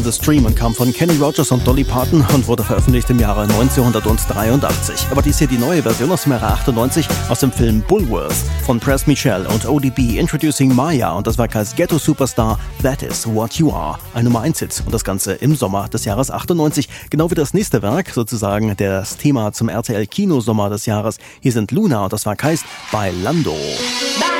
in the Stream und kam von Kenny Rogers und Dolly Parton und wurde veröffentlicht im Jahre 1983. Aber dies hier die neue Version aus dem Jahre 98 aus dem Film Bulworth von Press Michel und ODB Introducing Maya und das Werk heißt Ghetto Superstar, That Is What You Are. Ein Nummer 1 Hit und das Ganze im Sommer des Jahres 98. Genau wie das nächste Werk, sozusagen das Thema zum RTL Kinosommer des Jahres. Hier sind Luna und das Werk heißt Bailando.